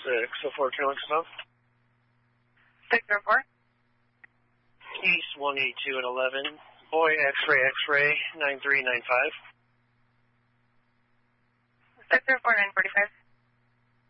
604 Carolyn Smoke. 604. East 182 and 11. Boy X-ray 9395. 604 945.